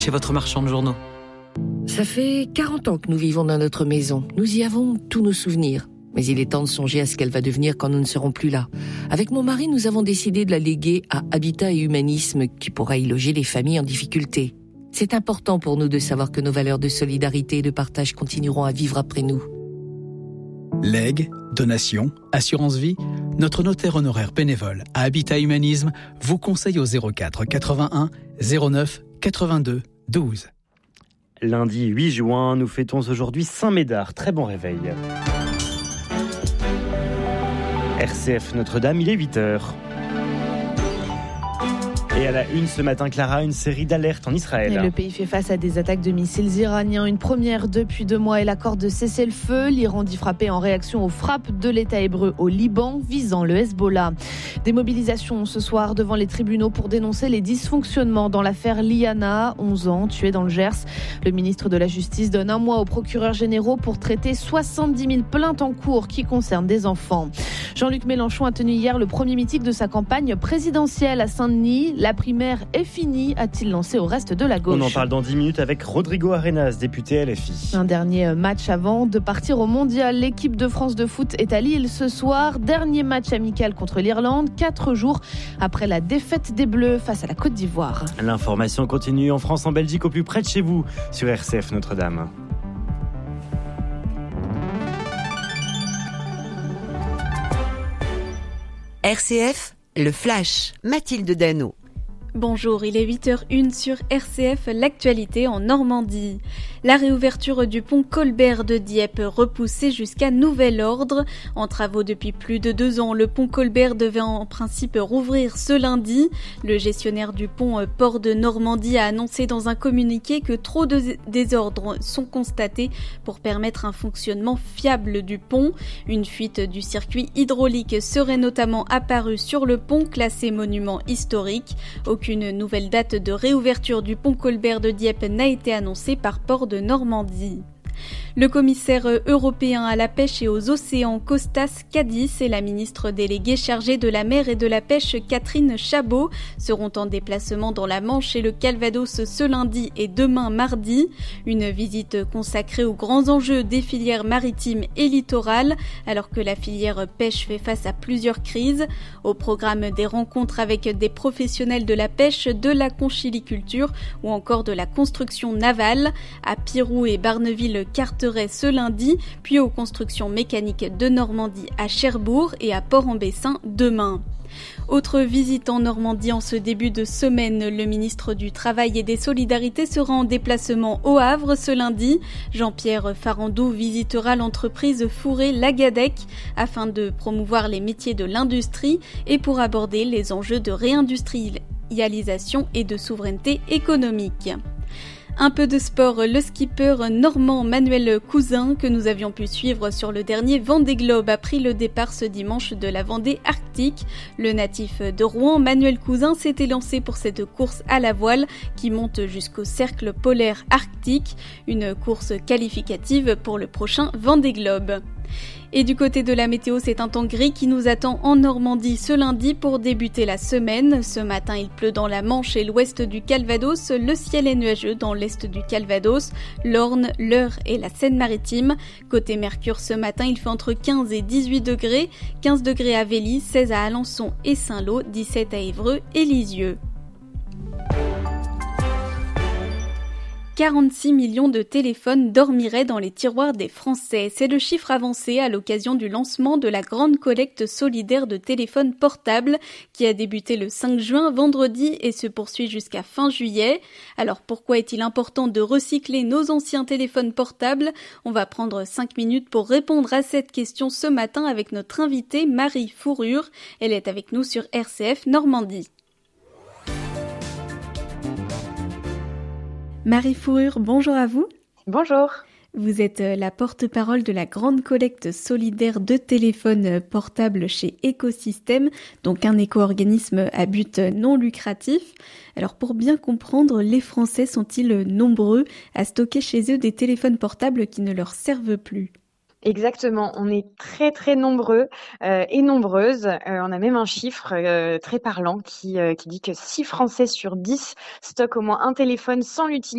chez votre marchand de journaux. Ça fait 40 ans que nous vivons dans notre maison. Nous y avons tous nos souvenirs. Mais il est temps de songer à ce qu'elle va devenir quand nous ne serons plus là. Avec mon mari, nous avons décidé de la léguer à Habitat et Humanisme, qui pourra y loger les familles en difficulté. C'est important pour nous de savoir que nos valeurs de solidarité et de partage continueront à vivre après nous. Legs, donations, assurance vie, notre notaire honoraire bénévole à Habitat Humanisme vous conseille au 04 81 09 82 12. Lundi 8 juin, nous fêtons aujourd'hui Saint-Médard. Très bon réveil. RCF Notre-Dame, il est 8h. Et à la une ce matin, Clara, une série d'alertes en Israël. Et le pays fait face à des attaques de missiles iraniens. Une première depuis 2 mois et l'accord de cessez-le-feu. L'Iran dit frapper en réaction aux frappes de l'État hébreu au Liban visant le Hezbollah. Des mobilisations ce soir devant les tribunaux pour dénoncer les dysfonctionnements dans l'affaire Liana, 11 ans, tuée dans le Gers. Le ministre de la Justice donne 1 mois aux procureurs généraux pour traiter 70 000 plaintes en cours qui concernent des enfants. Jean-Luc Mélenchon a tenu hier le premier meeting de sa campagne présidentielle à Saint-Denis. La primaire est finie, a-t-il lancé au reste de la gauche. On en parle dans 10 minutes avec Rodrigo Arenas, député LFI. Un dernier match avant de partir au mondial. L'équipe de France de foot est à Lille ce soir. Dernier match amical contre l'Irlande, 4 jours après la défaite des Bleus face à la Côte d'Ivoire. L'information continue en France, en Belgique, au plus près de chez vous, sur RCF Notre-Dame. RCF, le Flash, Mathilde Dano. Bonjour, il est 8h01 sur RCF, l'actualité en Normandie. La réouverture du pont Colbert de Dieppe repoussée jusqu'à nouvel ordre. En travaux depuis plus de 2 ans, le pont Colbert devait en principe rouvrir ce lundi. Le gestionnaire du pont Port de Normandie a annoncé dans un communiqué que trop de désordres sont constatés pour permettre un fonctionnement fiable du pont. Une fuite du circuit hydraulique serait notamment apparue sur le pont classé monument historique. Aucune nouvelle date de réouverture du pont Colbert de Dieppe n'a été annoncée par Port de Normandie. Le commissaire européen à la pêche et aux océans Kostas Kadis et la ministre déléguée chargée de la mer et de la pêche Catherine Chabot seront en déplacement dans la Manche et le Calvados ce lundi et demain mardi. Une visite consacrée aux grands enjeux des filières maritimes et littorales alors que la filière pêche fait face à plusieurs crises. Au programme des rencontres avec des professionnels de la pêche, de la conchiliculture ou encore de la construction navale. À Pirou et Barneville-Carteret ce lundi, puis aux constructions mécaniques de Normandie à Cherbourg et à Port-en-Bessin demain. Autre visite en Normandie en ce début de semaine, le ministre du Travail et des Solidarités sera en déplacement au Havre ce lundi. Jean-Pierre Farandou visitera l'entreprise Fourré-Lagadec afin de promouvoir les métiers de l'industrie et pour aborder les enjeux de réindustrialisation et de souveraineté économique. Un peu de sport, le skipper normand Manuel Cousin, que nous avions pu suivre sur le dernier Vendée Globe, a pris le départ ce dimanche de la Vendée Arctique. Le natif de Rouen, Manuel Cousin, s'était lancé pour cette course à la voile qui monte jusqu'au cercle polaire arctique, une course qualificative pour le prochain Vendée Globe. Et du côté de la météo, c'est un temps gris qui nous attend en Normandie ce lundi pour débuter la semaine. Ce matin, il pleut dans la Manche et l'ouest du Calvados. Le ciel est nuageux dans l'est du Calvados, l'Orne, l'Eure et la Seine-Maritime. Côté Mercure, ce matin, il fait entre 15 et 18 degrés. 15 degrés à Vély, 16 à Alençon et Saint-Lô, 17 à Évreux et Lisieux. 46 millions de téléphones dormiraient dans les tiroirs des Français. C'est le chiffre avancé à l'occasion du lancement de la grande collecte solidaire de téléphones portables qui a débuté le 5 juin vendredi et se poursuit jusqu'à fin juillet. Alors pourquoi est-il important de recycler nos anciens téléphones portables ? On va prendre 5 minutes pour répondre à cette question ce matin avec notre invitée Marie Fourrure. Elle est avec nous sur RCF Normandie. Marie Fourrure, bonjour à vous. Bonjour. Vous êtes la porte-parole de la grande collecte solidaire de téléphones portables chez Écosystème, donc un éco-organisme à but non lucratif. Alors pour bien comprendre, les Français sont-ils nombreux à stocker chez eux des téléphones portables qui ne leur servent plus ? Exactement, on est très très nombreux et nombreuses. On a même un chiffre très parlant qui dit que 6 Français sur 10 stockent au moins un téléphone sans l'utiliser